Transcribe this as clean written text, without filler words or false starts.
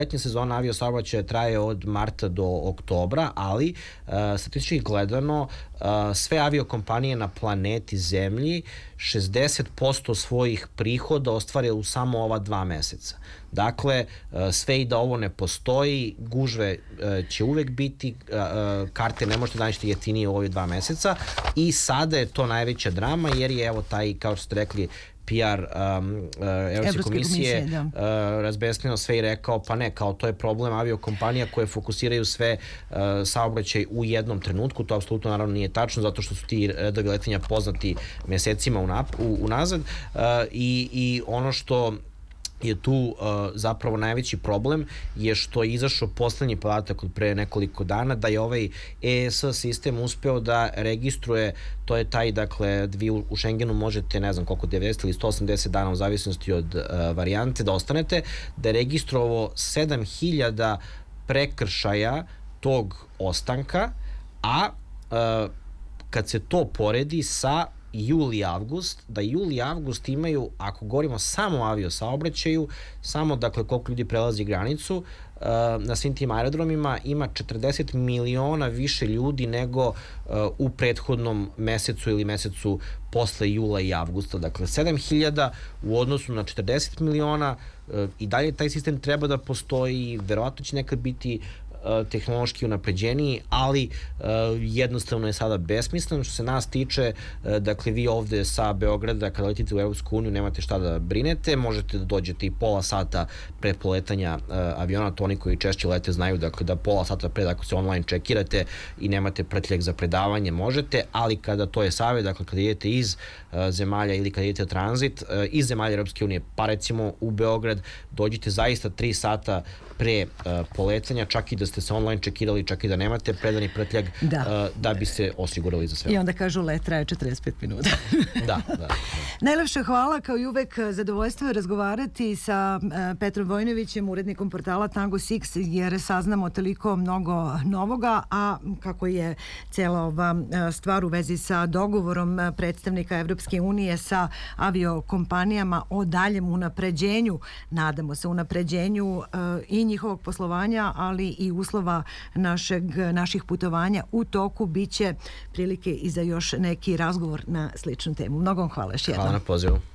Letnja sezona aviosaobraćaja traje od marta do oktobra, ali statistički gledano sve aviokompanije na planeti Zemlji 60% svojih prihoda ostvare u samo ova 2 meseca. Dakle, sve i da ovo ne postoji, gužve će uvek biti, karte ne možete naći jeftinije u ove 2 meseca i sada je to najveća drama jer je evo taj, kao što ste rekli, PR Evropske komisije razbesnio sve i rekao pa ne, kao to je problem aviokompanija koje fokusiraju sve saobraćaj u jednom trenutku, to apsolutno naravno nije tačno zato što su ti redovi letenja poznati mesecima unazad i ono što je tu zapravo najveći problem je što je izašao poslednji podatak od pre nekoliko dana da je ovaj EES sistem uspeo da registruje, to je taj, dakle, vi u Schengenu možete, ne znam koliko, 90 ili 180 dana u zavisnosti od varijante da ostanete, da je registrovao 7000 prekršaja tog ostanka, a kad se to poredi sa jul i avgust, da jul i avgust imaju, ako govorimo samo o aviosaobraćaju, samo, dakle, koliko ljudi prelazi granicu, na svim tim aerodromima ima 40 miliona više ljudi nego u prethodnom mesecu ili mesecu posle jula i avgusta. Dakle, 7000 u odnosu na 40 miliona i dalje taj sistem treba da postoji, verovatno će nekad biti tehnološki unapređeniji, ali jednostavno je sada besmisleno. Što se nas tiče, dakle, vi ovde sa Beograda, kada letite u Evropsku uniju, nemate šta da brinete, možete da dođete i pola sata pre poletanja aviona, to oni koji češće lete znaju, dakle, da pola sata pre, ako se online čekirate i nemate prtljak za predavanje, možete, ali kada to je savjet, dakle, kada idete iz zemalja ili kada idete tranzit iz zemalja Evropske unije, pa recimo u Beograd, dođite zaista 3 sata pre poletanja, čak i da ste se online čekirali, čak i da nemate predani prtljag, da bi se osigurali za sve. I onda kažu let traje 45 minuta. Da. Najlepša hvala, kao i uvek zadovoljstvo je razgovarati sa Petrom Vojinovićem, urednikom portala Tango Six, jer saznamo toliko mnogo novoga, a kako je cela ova stvar u vezi sa dogovorom predstavnika Evropske unije sa aviokompanijama o daljem unapređenju, nadamo se unapređenju i njihovog poslovanja, ali i uslova naših putovanja u toku, biće prilike i za još neki razgovor na sličnu temu. Mnogo vam hvala još jednom. Hvala na pozivu.